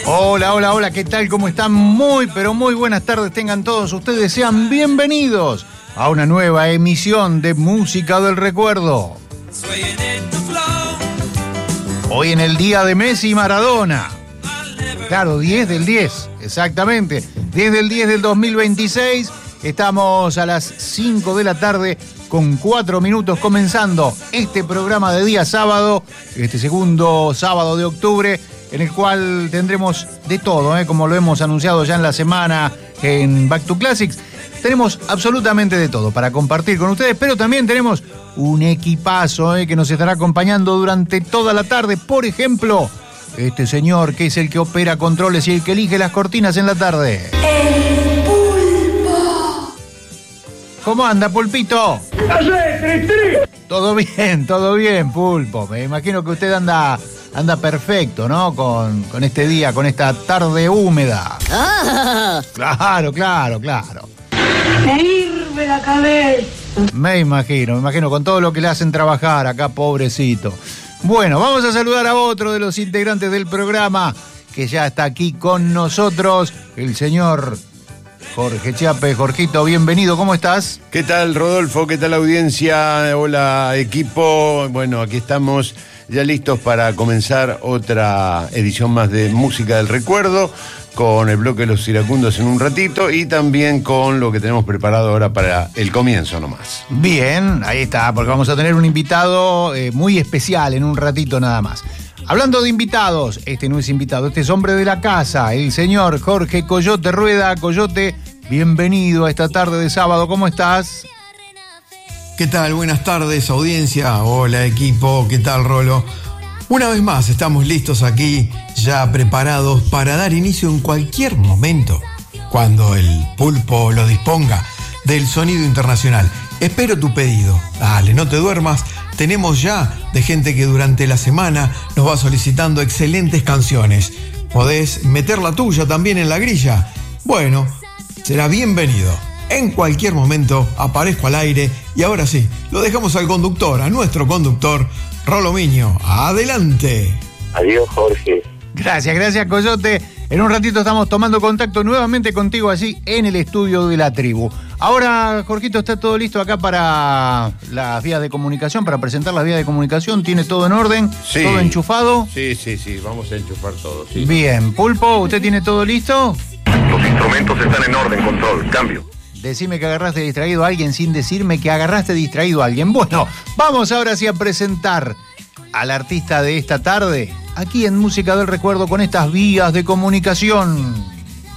Hola, hola, hola, ¿qué tal? ¿Cómo están? Muy, pero muy buenas tardes tengan todos ustedes. Sean bienvenidos a una nueva emisión de Música del Recuerdo. Hoy en el día de Messi y Maradona. Claro, 10 del 10, exactamente. 10 del 10 del 2026. Estamos a las 5 de la tarde con 4 minutos comenzando este programa de día sábado, este segundo sábado de octubre, en el cual tendremos de todo, como lo hemos anunciado ya en la semana en Back to Classics. Tenemos absolutamente de todo para compartir con ustedes, pero también tenemos un equipazo que nos estará acompañando durante toda la tarde. Por ejemplo, este señor que es el que opera controles y el que elige las cortinas en la tarde. ¡El Pulpo! ¿Cómo anda, Pulpito? Todo bien, Pulpo. Me imagino que usted anda perfecto, ¿no? Con este día, con esta tarde húmeda. ¡Ah! Claro. Me hirve la cabeza. Me imagino, con todo lo que le hacen trabajar acá, pobrecito. Bueno, vamos a saludar a otro de los integrantes del programa, que ya está aquí con nosotros, el señor Jorge Chiappe. Jorgito, bienvenido, ¿cómo estás? ¿Qué tal, Rodolfo? ¿Qué tal, audiencia? Hola, equipo. Bueno, aquí estamos ya listos para comenzar otra edición más de Música del Recuerdo, con el bloque de los iracundos en un ratito y también con lo que tenemos preparado ahora para el comienzo nomás. Bien, ahí está, porque vamos a tener un invitado muy especial en un ratito nada más. Hablando de invitados, este no es invitado, este es hombre de la casa, el señor Jorge Coyote Rueda. Coyote, bienvenido a esta tarde de sábado, ¿cómo estás? ¿Qué tal? Buenas tardes, audiencia. Hola, equipo. ¿Qué tal, Rolo? Una vez más, estamos listos aquí, ya preparados para dar inicio en cualquier momento, cuando el Pulpo lo disponga, del sonido internacional. Espero tu pedido. Dale, no te duermas. Tenemos ya de gente que durante la semana nos va solicitando excelentes canciones. ¿Podés meter la tuya también en la grilla? Bueno, será bienvenido. En cualquier momento aparezco al aire y ahora sí, lo dejamos al conductor, a nuestro conductor, Rolo Miño. ¡Adelante! Adiós, Jorge. Gracias, Coyote. En un ratito estamos tomando contacto nuevamente contigo allí en el estudio de la tribu. Ahora, Jorgito, ¿está todo listo acá para las vías de comunicación, para presentar las vías de comunicación? ¿Tiene todo en orden? Sí. ¿Todo enchufado? Sí, vamos a enchufar todo. Sí. Bien. Pulpo, ¿usted tiene todo listo? Los instrumentos están en orden, control, cambio. Decime que agarraste distraído a alguien sin decirme que agarraste distraído a alguien. Bueno, vamos ahora sí a presentar al artista de esta tarde, aquí en Música del Recuerdo, con estas vías de comunicación.